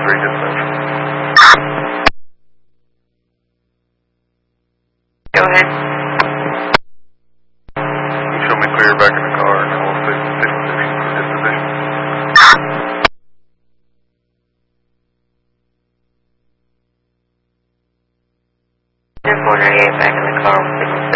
3 dispatch. Go ahead. You show me clear back in the car and I'll take position for disposition. Ten 498 back in the car with signal 6.